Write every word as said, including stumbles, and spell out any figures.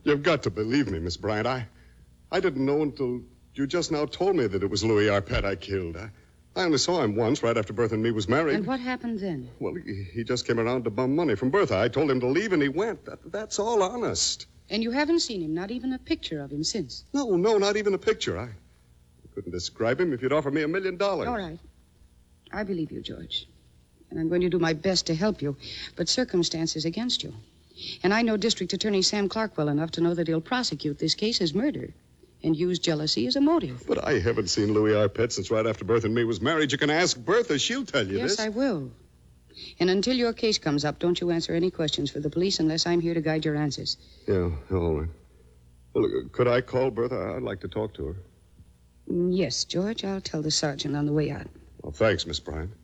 You've got to believe me, Miss Bryant. I, I didn't know until you just now told me that it was Louis Arpett I killed. I, I only saw him once, right after Bertha and me was married. And what happened then? Well, he, he just came around to bum money from Bertha. I told him to leave, and he went. That, that's all honest. And you haven't seen him, not even a picture of him since? No, no, not even a picture. I couldn't describe him if you'd offer me a million dollars. All right. I believe you, George. And I'm going to do my best to help you. But circumstances against you. And I know District Attorney Sam Clark well enough to know that he'll prosecute this case as murder and use jealousy as a motive. But I haven't seen Louis Arpett since right after Bertha and me was married. You can ask Bertha. She'll tell you yes, this. Yes, I will. And until your case comes up, don't you answer any questions for the police unless I'm here to guide your answers. Yeah, all right. Well, uh, could I call Bertha? I'd like to talk to her. Yes, George. I'll tell the sergeant on the way out. Well, thanks, Miss Bryant.